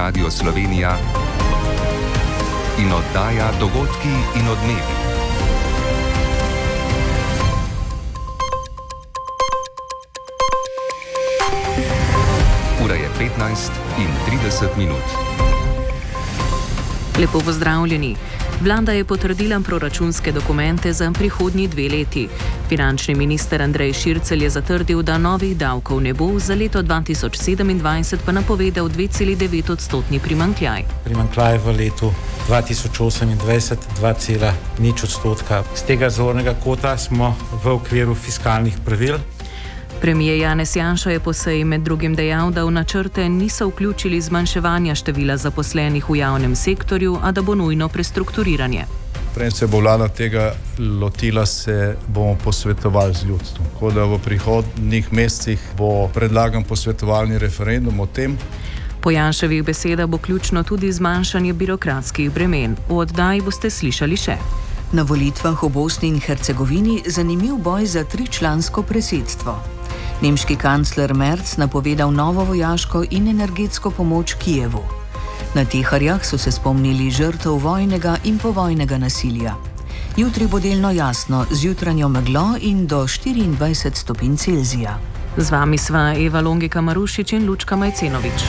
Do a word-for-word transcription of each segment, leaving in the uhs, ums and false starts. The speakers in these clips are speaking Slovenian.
Radio Slovenija in oddaja Dogodki in odmevi. Ura je petnajst in trideset minut. Lepo pozdravljeni. Vlada je potrdila proračunske dokumente za prihodnji dve leti. Finančni minister Andrej Šircelj je zatrdil, da novih davkov ne bo, za leto dva tisoč sedemindvajset pa napovedal dve celi devet odstotni primanjkljaj. Primanjkljaj v letu dva tisoč osemindvajset dva cela nič odstotka. Z tega zornega kota smo v okviru fiskalnih pravil. Premier Janez Janša je po seji med drugim dejal, da v načrte niso vključili zmanjševanja števila zaposlenih v javnem sektorju, a da bo nujno prestrukturiranje. Preden se bo vlada tega lotila, se bomo posvetovali z ljudstvom. Tako da v prihodnjih mesecih bo predlagan posvetovalni referendum o tem. Po Janševih besedah bo ključno tudi zmanjšanje birokratskih bremen. V oddaji boste slišali še. Na volitvah v Bosni in Hercegovini zanimiv boj za tričlansko predsedstvo. Nemški kancler Merz napovedal novo vojaško in energetsko pomoč Kijevu. Na Teharjah so se spomnili žrtev vojnega in povojnega nasilja. Jutri bo delno jasno, z jutranjo meglo in do štiriindvajset stopinj Celzija. Z vami sva Eva Longika Marušič in Lučka Majcenovič.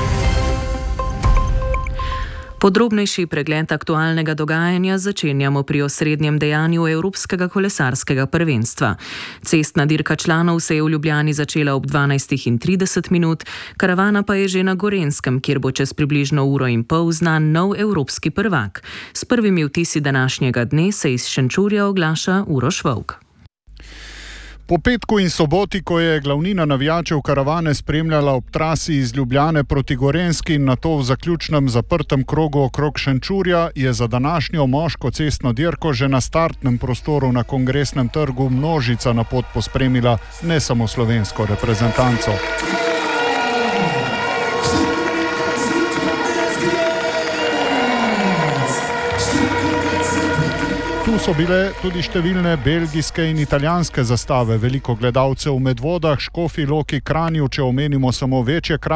Podrobnejši pregled aktualnega dogajanja začenjamo pri osrednjem dejanju Evropskega kolesarskega prvenstva. Cestna dirka članov se je v Ljubljani začela ob dvanajstih in trideset minut, karavana pa je že na Gorenjskem, kjer bo čez približno uro in pol znan nov evropski prvak. S prvimi vtisi današnjega dne se iz Šenčurja oglaša Uroš Volk. Po petku in soboti, ko je glavnina navijačev karavane spremljala ob trasi iz Ljubljane proti Gorenjski in nato v zaključnem zaprtem krogu okrog Šenčurja, je za današnjo moško cestno dirko že na startnem prostoru na Kongresnem trgu množica na pot pospremila ne samo slovensko reprezentanco. Tu so bile tudi številne belgijske in italijanske zastave, veliko gledalcev v Medvodah, Škofji Loki, Kranju, če omenimo samo večje kraje.